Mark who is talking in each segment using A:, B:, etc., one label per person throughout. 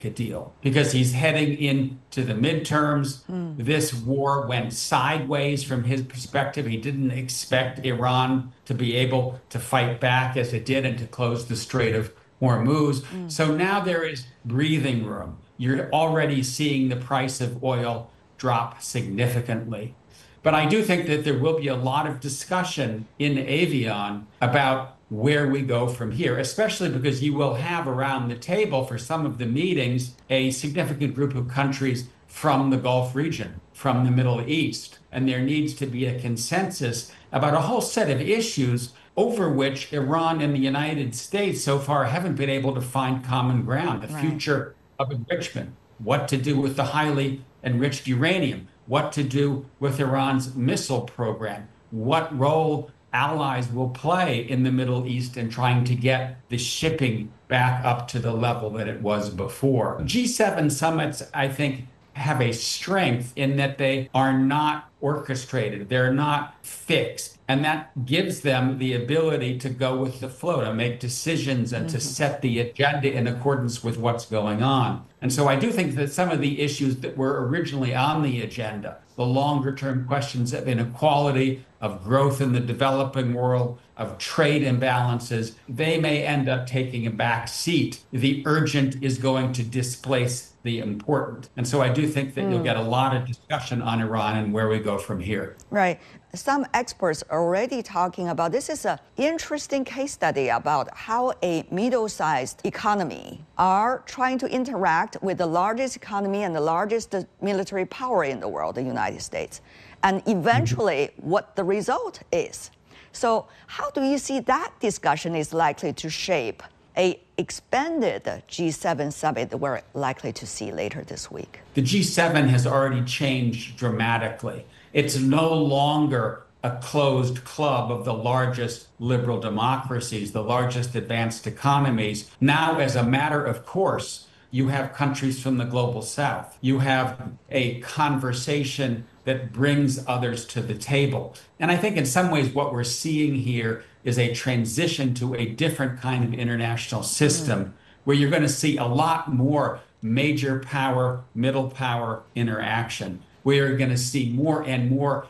A: a deal because he's heading into the midterms. This war went sideways from his perspective. He didn't expect Iran to be able to fight back as it did and to close the Strait of Hormuz. So now there is breathing room. You're already seeing the price of oil drop significantly. But I do think that there will be a lot of discussion in Evian about where we go from here, especially because you will have around the table for some of the meetings a significant group of countries from the Gulf region, from the Middle East. And there needs to be a consensus about a whole set of issues over which Iran and the United States so far haven't been able to find common ground. The future of enrichment, what to do with the highly enriched uranium, what to do with Iran's missile program, what role allies will play in the Middle East in trying to get the shipping back up to the level that it was before. G7 summits, I think, have a strength in that they are not orchestrated, they're not fixed. And that gives them the ability to go with the flow, to make decisions and to set the agenda in accordance with what's going on. And so I do think that some of the issues that were originally on the agenda, the longer term questions of inequality, of growth in the developing world, of trade imbalances, they may end up taking a back seat. The urgent is going to displace the important. And so I do think that you'll get a lot of discussion on Iran and where we go from here.
B: Right. Some experts are already talking about this is an interesting case study about how a middle-sized economy are trying to interact with the largest economy and the largest military power in the world, the United States, and eventually what the result is. So how do you see that discussion is likely to shape a expanded G7 summit that we're likely to see later this week?
A: The G7 has already changed dramatically. It's no longer a closed club of the largest liberal democracies, the largest advanced economies. Now, as a matter of course, you have countries from the global south. You have a conversation that brings others to the table. And I think in some ways what we're seeing here is a transition to a different kind of international system where you're going to see a lot more major power, middle power interaction. We are going to see more and more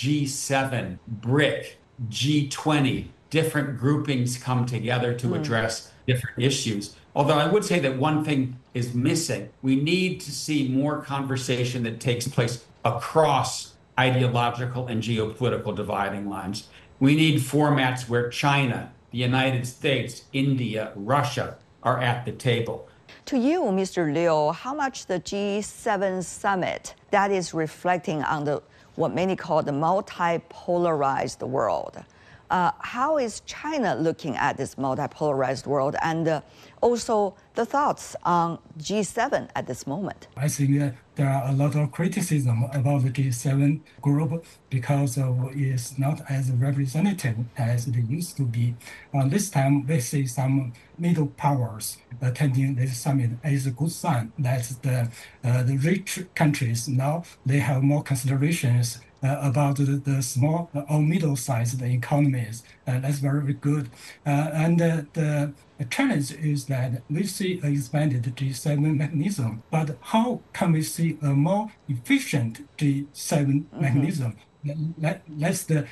A: G7, BRIC, G20, different groupings come together to address different issues. Although I would say that one thing is missing. We need to see more conversation that takes place across ideological and geopolitical dividing lines. We need formats where China, the United States, India, Russia are at the table.
B: To you, Mr. Liu, how much the G7 summit that is reflecting on the what many call the multipolarized world? How is China looking at this multipolarized world, and also the thoughts on G7 at this moment?
C: I think there are a lot of criticism about the G7 group because it's not as representative as it used to be. This time, we see some middle powers attending this summit. Is a good sign that the rich countries now they have more considerations about the small or middle-sized economies. That's very good. And the challenge is that we see an expanded G7 mechanism, but how can we see a more efficient G7 mechanism? That's the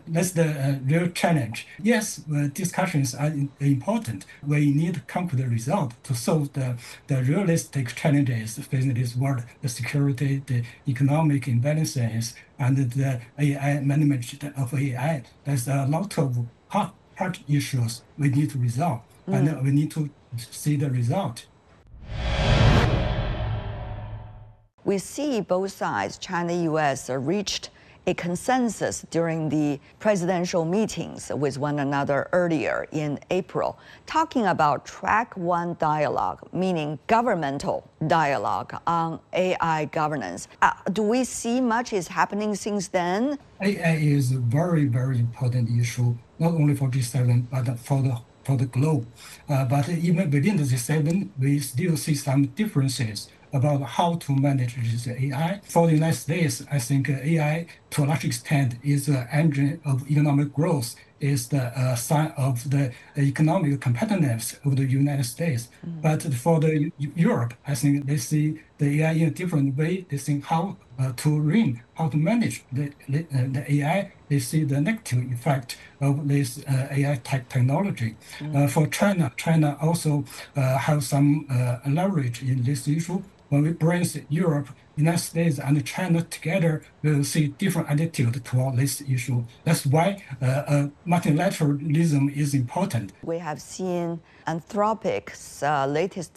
C: real challenge. Yes, discussions are important. We need concrete results to solve the realistic challenges facing this world: the security, the economic imbalances, and the AI management of AI. There's a lot of hard issues we need to resolve, and we need to see the result.
B: We see both sides, China, U.S., reached a consensus during the presidential meetings with one another earlier in April, talking about track one dialogue, meaning governmental dialogue on AI governance. Do we see much is happening since then?
C: AI is a very, very important issue, not only for G7, but for the globe. But even within the G7, we still see some differences about how to manage this AI. For the United States, I think AI, to a large extent, is an engine of economic growth is the sign of the economic competitiveness of the United States. But for the Europe, I think they see the AI in a different way. They think how to run, how to manage the AI. They see the negative effect of this AI technology. For China also have some leverage in this issue. When we bring Europe, United States, and China together, we will see different attitude toward this issue. That's why multilateralism is important.
B: We have seen Anthropic's latest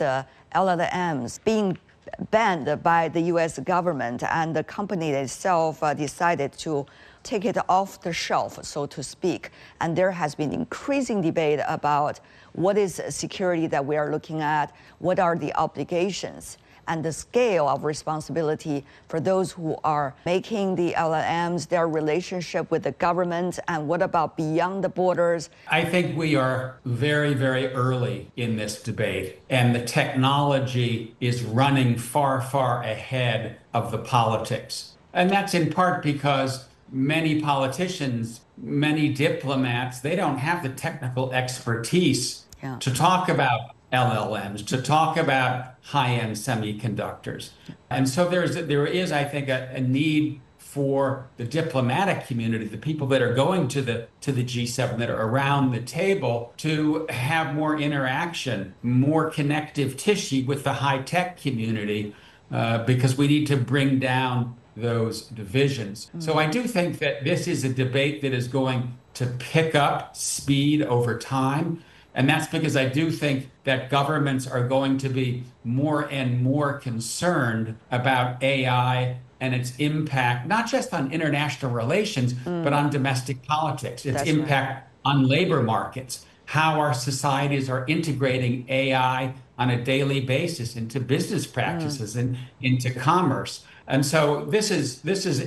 B: LLMs being banned by the US government, and the company itself decided to take it off the shelf, so to speak. And there has been increasing debate about what is security that we are looking at, what are the obligations, and the scale of responsibility for those who are making the LLMs, their relationship with the government, and what about beyond the borders?
A: I think we are very, very early in this debate, and the technology is running far, far ahead of the politics. And that's in part because many politicians, many diplomats, they don't have the technical expertise to talk about LLMs, to talk about high-end semiconductors. And so there is, I think, a need for the diplomatic community, the people that are going to the G7, that are around the table, to have more interaction, more connective tissue with the high-tech community, because we need to bring down those divisions. So I do think that this is a debate that is going to pick up speed over time. And that's because I do think that governments are going to be more and more concerned about AI and its impact, not just on international relations, but on domestic politics, its impact on labor markets, how our societies are integrating AI on a daily basis into business practices and into commerce. And so this is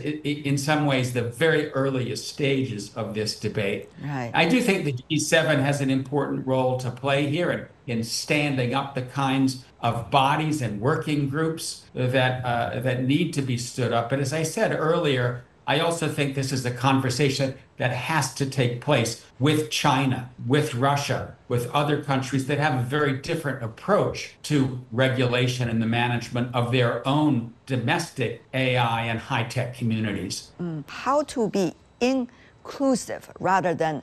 A: in some ways the very earliest stages of this debate.
B: Right.
A: I do think the G7 has an important role to play here in standing up the kinds of bodies and working groups that need to be stood up. But as I said earlier, I also think this is a conversation that has to take place with China, with Russia, with other countries that have a very different approach to regulation and the management of their own domestic AI and high-tech communities.
B: How to be inclusive rather than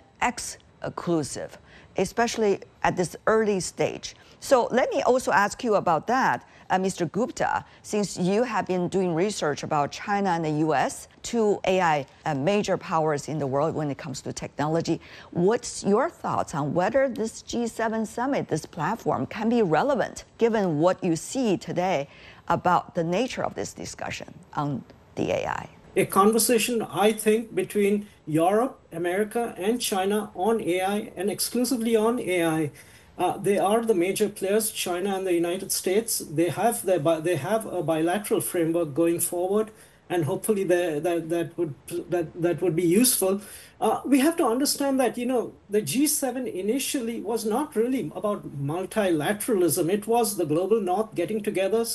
B: exclusive, especially at this early stage. So let me also ask you about that, Mr. Gupta, since you have been doing research about China and the US, two AI major powers in the world when it comes to technology. What's your thoughts on whether this G7 summit, this platform, can be relevant given what you see today about the nature of this discussion on the AI?
D: A conversation, I think, between Europe, America, and China on AI, and exclusively on AI. They are the major players, China and the United States. They have a bilateral framework going forward, and hopefully that would be useful. We have to understand that the G7 initially was not really about multilateralism. It was the global North getting together,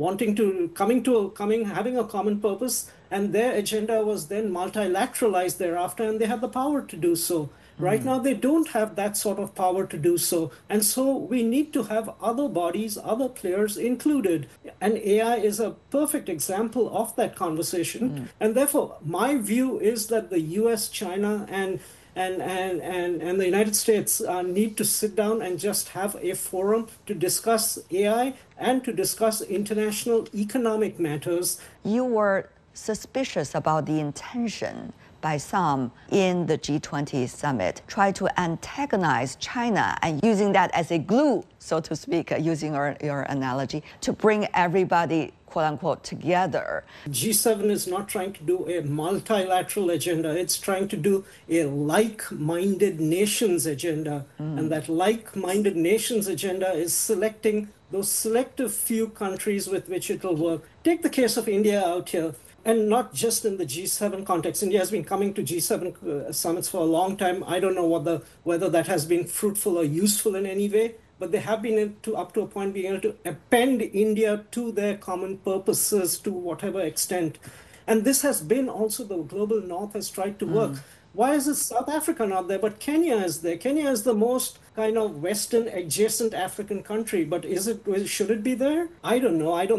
D: having a common purpose, and their agenda was then multilateralized thereafter, and they had the power to do so. Right now, they don't have that sort of power to do so. And so we need to have other bodies, other players included. And AI is a perfect example of that conversation. And therefore, my view is that the US, China, and the United States need to sit down and just have a forum to discuss AI and to discuss international economic matters.
B: You were suspicious about the intention by some in the G20 summit, try to antagonize China and using that as a glue, so to speak, using your analogy, to bring everybody, quote unquote, together.
D: G7 is not trying to do a multilateral agenda. It's trying to do a like-minded nations agenda. And that like-minded nations agenda is selecting those selective few countries with which it will work. Take the case of India out here. And not just in the G7 context. India has been coming to G7 summits for a long time. I don't know whether that has been fruitful or useful in any way, but they have been up to a point being able to append India to their common purposes to whatever extent. And this has been also the global North has tried to work. Why is it South Africa not there, but Kenya is there? Kenya is the most kind of Western adjacent African country, but should it be there? I don't know. I don't